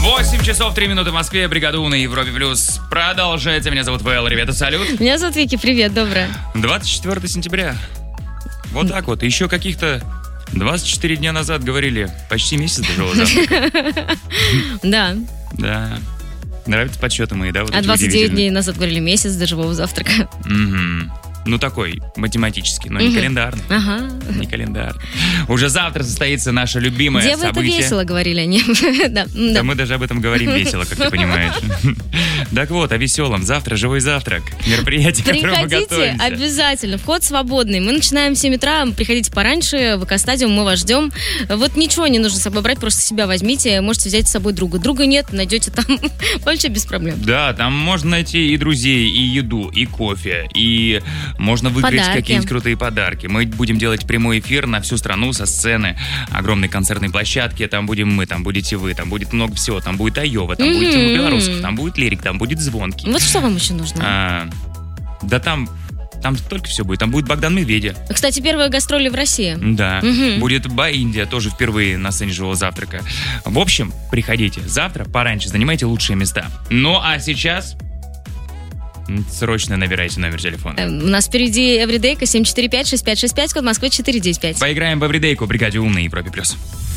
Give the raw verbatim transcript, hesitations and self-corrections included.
восемь часов три минуты в Москве. Бригада У на Европе Плюс продолжается. Меня зовут Вэл. Ребята, салют. Меня зовут Вики. Привет, доброе. двадцать четвёртого сентября. Вот так вот. Еще каких-то двадцать четыре дня назад говорили, почти месяц дожил завтра. Да. Да. Нравятся подсчеты мои, да? Вот а двадцать девять дней назад говорили месяц до живого завтрака. Угу. Ну, такой, математический, но не угу. календарный. Ага. Не календарный. Уже завтра состоится наше любимое Где событие. Где вы это весело, говорили они. да, да. да мы даже об этом говорим весело, как ты понимаешь. Так вот, о веселом. Завтра живой завтрак. Мероприятие, к которому мы готовимся. Приходите обязательно. Вход свободный. Мы начинаем в семь утра. Приходите пораньше. В ВК-стадиум мы вас ждем. Вот ничего не нужно с собой брать, просто себя возьмите. Можете взять с собой друга. Друга нет, найдете там вообще без проблем. Да, там можно найти и друзей, и еду, и кофе, и можно выиграть подарки. Какие-нибудь крутые подарки. Мы будем делать прямой эфир на всю страну со сцены огромной концертной площадки. Там будем мы, там будете вы, там будет много всего. Там будет Айова, там mm-hmm. будет Тима Белорусских, там будет Лирик, там будет Звонкий. Вот что вам еще нужно? А, да там... Там только все будет. Там будет Богдан Медведев. Кстати, первые гастроли в России. Да. Угу. Будет Ба-Индия, тоже впервые на сцене живого завтрака. В общем, приходите завтра пораньше, занимайте лучшие места. Ну, а сейчас срочно набирайте номер телефона. У нас впереди Эвридейка семь четыре пять шесть пять шесть пять, код Москвы четыре девять пять. Поиграем в Эвридейку в бригаде У на Европе Плюс.